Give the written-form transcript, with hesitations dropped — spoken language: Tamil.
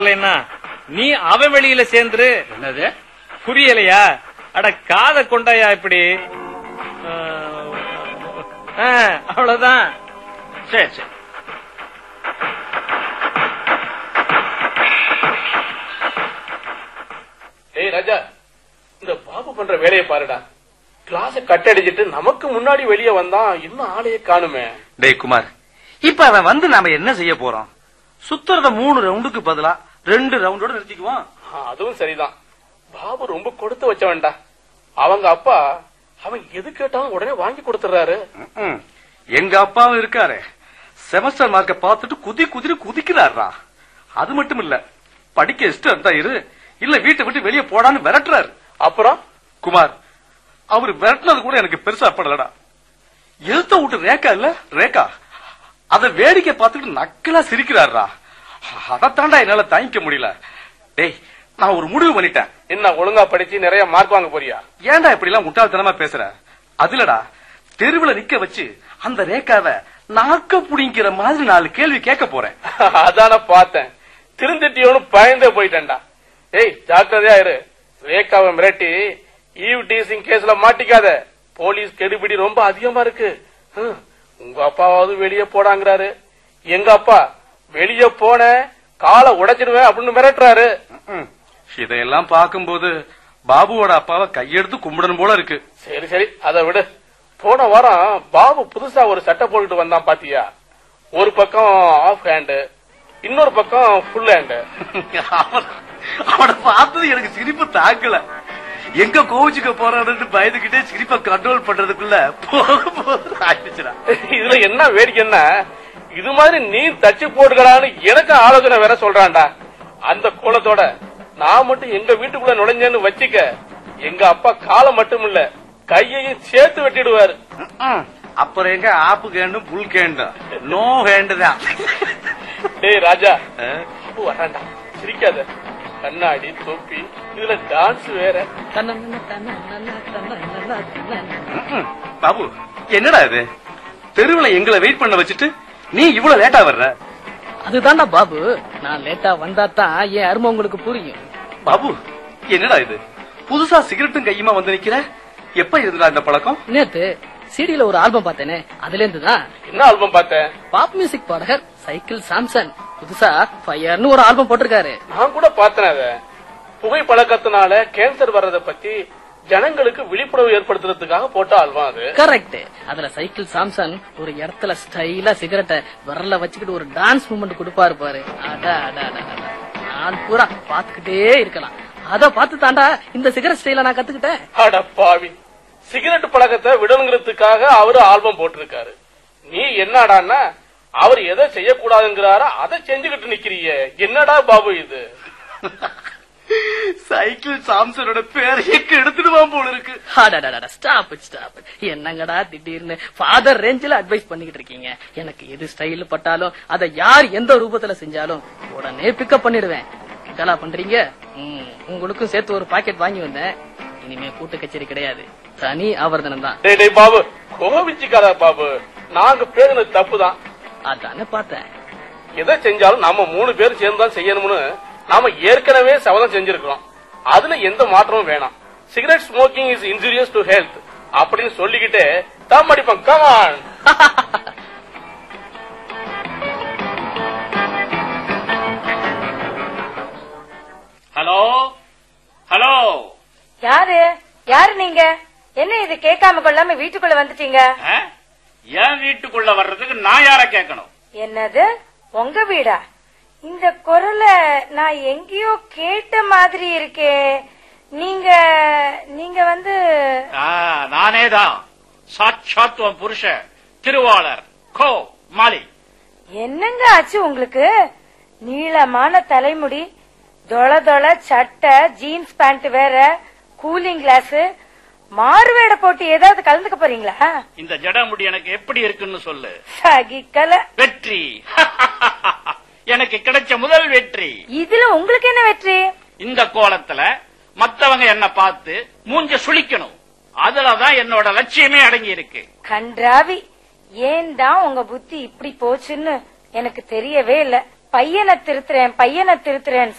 நீ அவன் வெளியில சேர்ந்துரு. என்னது புரியலையா? அட காத கொண்டாயா இப்படி. அவ்வளவுதான். சரி சரி. ஏய் ராஜா, இந்த பாபு பண்ற வேலையை பாருடா. கிளாஸ கட்டடிச்சிட்டு நமக்கு முன்னாடி வெளியே வந்தான், இன்னும் ஆளையே காணுமே. டேய் குமார், இப்ப அவன் வந்து நாம என்ன செய்ய போறோம்? சுத்துறத 3 ரவுண்டுக்கு பதிலா 2 ரவுண்டோட நிறுத்திக்குவோம். அதுவும் சரிதான். பாபு ரொம்ப கொடுத்து வச்சவன்டா. அவங்க அப்பா அவன் எது கேட்டாலும் உடனே வாங்கி கொடுத்துறாரு. எங்க அப்பாவும் இருக்காரு, செமஸ்டர் மார்க்க பார்த்துட்டு குதிக்கிறாரா. அது மட்டும் இல்ல, படிக்க இஷ்டம் இருந்தா இரு, இல்ல வீட்டை விட்டு வெளியே போடான்னு விரட்டுறாரு. அப்புறம் குமார், அவரு விரட்டினது கூட எனக்கு பெருசா படலடா. எழுத்த விட்டு ரேகா இல்ல ரேகா, அத வேடிக்கை பார்த்துட்டு நக்கலா சிரிக்கிறாரா. அதத்தாண்டா என்னால தாங்கிக்க முடியல. டேய், நான் ஒரு முடிவு பண்ணிட்டேன். என்ன, ஒழுங்கா படிச்சு நிறைய மார்க் வாங்க போறியா? ஏன்டா இப்படி எல்லாம் முட்டாள்தனமா பேசுற? அதுலடா, தெருவுல நிக்க வச்சு அந்த ரேகாவை நாக்க புடிங்கிற மாதிரி 4 கேள்வி கேட்க போறேன். அதான பார்த்தேன், திருந்திட்டியோன்னு பயந்தே போயிட்டேன்டா. ஏய், ஜாக்கிரதையா இரு. ரேகாவை மிரட்டி ஈவ் டீசிங் கேஸ்ல மாட்டிக்காத. போலீஸ் கெடுபிடி ரொம்ப அதிகமா இருக்கு. உங்க அப்பாவது வெளியே போடாங்கிறாரு. எங்க அப்பா வெளியே போன காலை உடைச்சிடுவேன் அப்படின்னு மிரட்டுறாரு. இதையெல்லாம் பார்க்கும்போது பாபுவோட அப்பாவை கையெடுத்து கும்பிடணும் போல இருக்கு. சரி சரி, அதை விடு. போன வாரம் பாபு புதுசா ஒரு சட்டை போட்டுட்டு வந்தான் பாத்தியா? ஒரு பக்கம் ஆஃப் ஹேண்ட், இன்னொரு பக்கம் ஃபுல் ஹேண்ட். அவனை பார்த்தது எனக்கு சிரிப்பு தாக்கல. எங்க கோவிச்சுக்க போறான்னு பயந்துகிட்டே சிரிப்பை கண்ட்ரோல் பண்றதுக்குள்ள ஆயிடுச்சுடா. இதுல என்ன வேடிக்கைன்னா, இது மாதிரி நீ தச்சு போட்டுக்கலான்னு எனக்கு ஆலோசனை வேற சொல்றான்டா. அந்த கோலத்தோட நான் மட்டும் எங்க வீட்டுக்குள்ள நுழைஞ்சேன்னு வச்சுக்க, எங்க அப்பா காலை மட்டும் இல்ல கையையும் சேர்த்து வெட்டிடுவாரு. அப்புறம் எங்க ஆப்பு கேண்டும் புல் கேண்டும் நோ ஹேண்டு தான். டேய் ராஜா, வராண்டா, சிரிக்காத. கண்ணாடி தொப்பி, இதுல டான்ஸ் வேற. பாபு, என்னடா இது? தெருவுல எங்களை வெயிட் பண்ண வச்சுட்டு நீ இவ்வளவு லேட்டா வர்ற? அதுதான்டா பாபு, நான் லேட்டா வந்தாதான் என் அருமை உங்களுக்கு புரியும். பாபு, என்னடா இது? புதுசா சிகரெட்டும் கையுமா வந்து நிக்கிற? எப்ப இருந்தா இந்த பழக்கம்? நேத்து சிடில ஒரு ஆல்பம் பார்த்தேனே, அதுல இருந்துதான். என்ன ஆல்பம் பார்த்தேன்? பாப் மியூசிக் பாடகர் சைக்கிள் சாம்சன் புதுசா ஃபயர்னு ஒரு ஆல்பம் போட்டிருக்காரு. நான் கூட பார்த்தேன். அத புகை பழக்கத்தினால கேன்சர் வர்றத பத்தி ஜனங்களுக்கு விழிப்புணர்வு ஏற்படுத்துறதுக்காக போட்ட ஆல்பம் அது. கரெக்ட். அதுல சைக்கிள் சாம்சன் ஒரு இடத்துல ஸ்டைலா சிகரெட்டை விரல்ல வச்சுக்கிட்டு ஒரு டான்ஸ் மூமெண்ட் கொடுப்பாரு பாரு. நான் பூரா பாத்துக்கிட்டே இருக்கலாம். அத பார்த்து தாண்டா இந்த சிகரெட் ஸ்டைல நான் கத்துக்கிட்டேன். அட பாவி, சிகரெட் பழக்கத்தை விடணுங்கிறதுக்காக அவரு ஆல்பம் போட்டிருக்காரு. நீ என்னடான்னா அவர் எதை செய்யக்கூடாதுங்கிறாரோ அதை செஞ்சுக்கிட்டு நிக்கிறிய. என்னடா பாபு இது? சைக்கிள் சாம்சனோட பேரையே கெடுத்துடுவான் போல இருக்கு. Stop stop. என்னங்கடா திடீர்னு ஃபாதர் ரேஞ்சில அட்வைஸ் பண்ணிக்கிட்டு இருக்கீங்க? எனக்கு எது ஸ்டைல் பட்டாலும் அதை யார் எந்த ரூபத்துல செஞ்சாலும் உடனே பிக்கப் பண்ணிடுவேன். இதெல்லாம் பண்றீங்க. உங்களுக்கும் சேர்த்து ஒரு பாக்கெட் வாங்கி வந்தேன். இனிமே கூட்டு கச்சேரி கிடையாது, தனி ஆவர்தனம் தான். டேய் பாபு, கோவிச்சுக்காத பாபு. நாங்க பேருனது தப்புதான். அதானே பார்த்தேன். எதை செஞ்சாலும் நாம 3 பேர் சேர்ந்துதான் செய்யணும்னு நாம ஏற்கனவே சபதம் செஞ்சிருக்கிறோம். அதுல எந்த மாற்றமும் வேணாம். Cigarette smoking is injurious to health அப்படின்னு சொல்லிக்கிட்டே தம் அடிப்போம். Come on. Hello hello. யாரு நீங்க? என்ன இது கேட்காம கொள்ளாம வீட்டுக்குள்ள வந்துட்டீங்க? என் வீட்டுக்குள்ள வர்றதுக்கு நான் யார கேட்கணும்? என்னது, உங்க வீடா? இந்த குரல நான் எங்கேயோ கேட்ட மாதிரி இருக்கே. நீங்க வந்து நானேதான், சாட்சாத் உன் புருஷன் திருவாளர் கோ மாலி. என்னங்க ஆச்சு உங்களுக்கு? நீளமான தலைமுடி, தொள தொள சட்டை, ஜீன்ஸ் பேண்ட் வேற, கூலிங் கிளாஸ், மாறுவேட போட்டு ஏதாவது கலந்துக்க போறீங்களா? இந்த ஜடமுடி எனக்கு எப்படி இருக்குன்னு சொல்லு. சகிக்கல. வெற்றி. எனக்கு கிடைச்ச முதல் வெற்றி. இதுல உங்களுக்கு என்ன வெற்றி? இந்த கோலத்துல மத்தவங்க என்ன பார்த்து மூஞ்ச சுளிக்கணும், அதுலதான் என்னோட லட்சியமே அடங்கி இருக்கு. கன்றாவி, ஏன் தான் உங்க புத்தி இப்படி போச்சுன்னு எனக்கு தெரியவே இல்ல. பையனை திருத்துறேன்